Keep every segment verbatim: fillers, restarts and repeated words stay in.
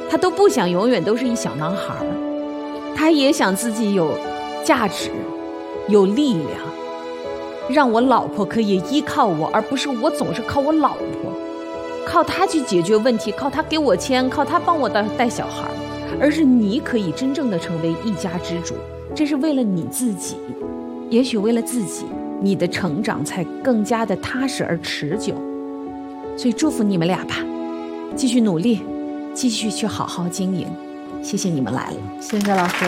他都不想永远都是一小男孩，他也想自己有价值，有力量，让我老婆可以依靠我，而不是我总是靠我老婆，靠他去解决问题，靠他给我钱，靠他帮我带带小孩，而是你可以真正的成为一家之主。这是为了你自己，也许为了自己，你的成长才更加的踏实而持久。所以祝福你们俩吧，继续努力，继续去好好经营。谢谢你们来了。 谢谢老师。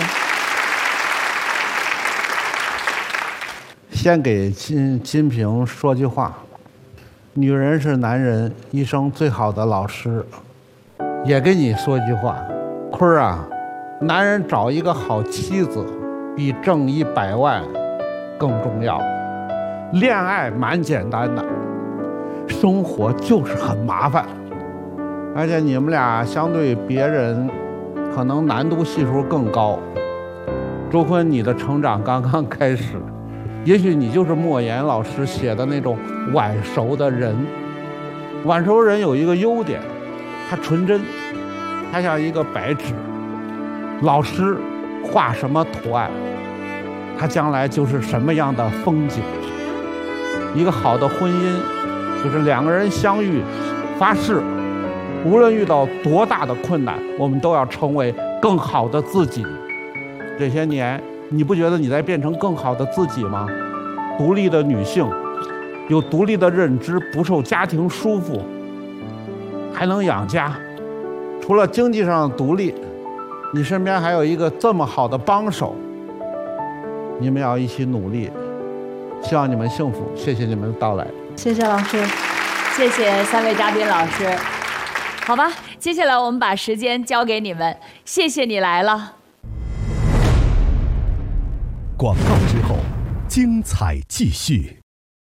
先给金金平说句话，女人是男人一生最好的老师。也跟你说句话，坤儿啊，男人找一个好妻子比挣一百万更重要。恋爱蛮简单的，生活就是很麻烦，而且你们俩相对别人可能难度系数更高。周坤，你的成长刚刚开始，也许你就是莫言老师写的那种晚熟的人。晚熟人有一个优点，他纯真，他像一个白纸，老师画什么图案，他将来就是什么样的风景。一个好的婚姻就是两个人相遇发誓，无论遇到多大的困难，我们都要成为更好的自己。这些年你不觉得你在变成更好的自己吗？独立的女性，有独立的认知，不受家庭束缚，还能养家。除了经济上的独立，你身边还有一个这么好的帮手，你们要一起努力。希望你们幸福，谢谢你们的到来。 谢谢老师。 谢谢三位嘉宾老师。好吧，接下来我们把时间交给你们，谢谢你来了。 广告之后，精彩继续。